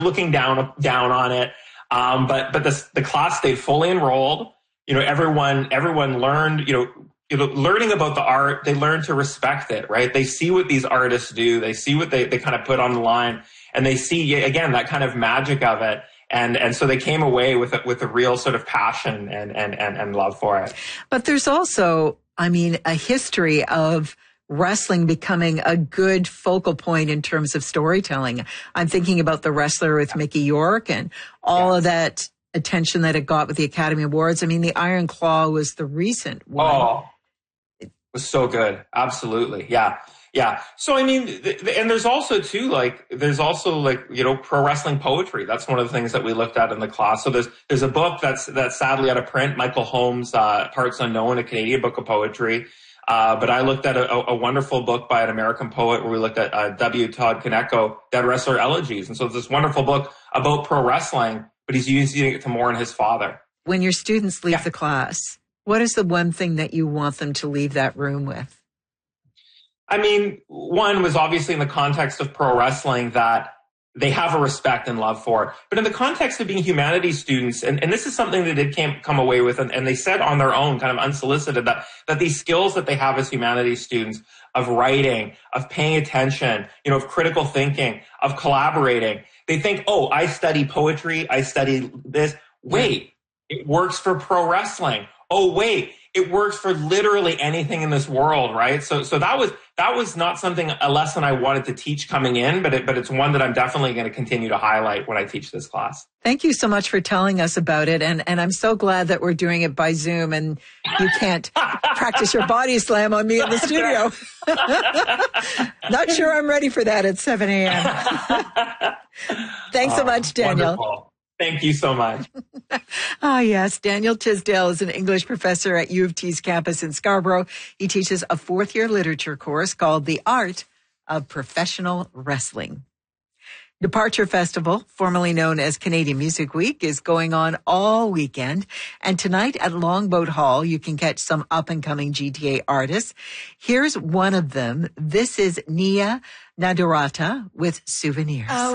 looking down on it. But the class stayed fully enrolled. Everyone learned, learning about the art, they learn to respect it, right? They see what these artists do. They see what they kind of put on the line, and they see, again, that kind of magic of it. And so they came away with a real sort of passion and love for it. But there's also, a history of wrestling becoming a good focal point in terms of storytelling. I'm thinking about The Wrestler with Mickey York and all of that attention that it got with the Academy Awards. The Iron Claw was the recent one. Oh, it was so good. Absolutely. Yeah. Yeah. So, and there's also too, pro wrestling poetry. That's one of the things that we looked at in the class. So there's a book that's sadly out of print, Michael Holmes' Parts Unknown, a Canadian book of poetry. But I looked at a wonderful book by an American poet where we looked at W. Todd Kaneko, Dead Wrestler Elegies. And so it's this wonderful book about pro wrestling, but he's using it to mourn his father. When your students leave the class, what is the one thing that you want them to leave that room with? One was obviously in the context of pro wrestling that they have a respect and love for it. But in the context of being humanities students, and this is something that they can't come away with, and they said on their own, kind of unsolicited, that these skills that they have as humanities students of writing, of paying attention, of critical thinking, of collaborating, they think, oh, I study poetry, I study this. Wait, it works for pro wrestling. Oh, wait, it works for literally anything in this world, right? So that was not a lesson I wanted to teach coming in, but it's one that I'm definitely going to continue to highlight when I teach this class. Thank you so much for telling us about it. And I'm so glad that we're doing it by Zoom and you can't practice your body slam on me in the studio. Not sure I'm ready for that at 7 a.m. Thanks so much, Daniel. Wonderful. Thank you so much. Yes. Daniel Tisdale is an English professor at U of T's campus in Scarborough. He teaches a fourth-year literature course called The Art of Professional Wrestling. Departure Festival, formerly known as Canadian Music Week, is going on all weekend. And tonight at Longboat Hall, you can catch some up-and-coming GTA artists. Here's one of them. This is Nia Nadarata with Souvenirs.